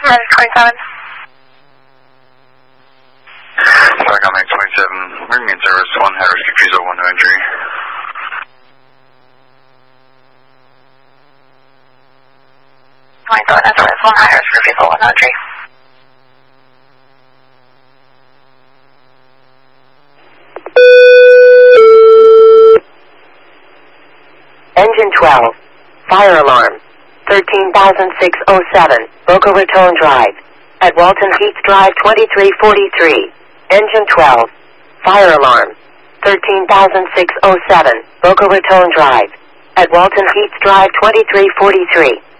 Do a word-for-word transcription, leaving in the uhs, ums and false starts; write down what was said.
twenty-seven. Sorry, I'm at twenty-seven. Ring in service, one Harris, refusal, one no injury. twenty-seven, S R S, one Harris, refusal, one no injury. Engine twelve. Fire alarm. thirteen thousand six hundred seven, Boca Raton Drive. At Walton Heath Drive twenty-three forty-three. Engine twelve. Fire alarm. thirteen thousand six hundred seven, Boca Raton Drive. At Walton Heath Drive twenty-three forty-three.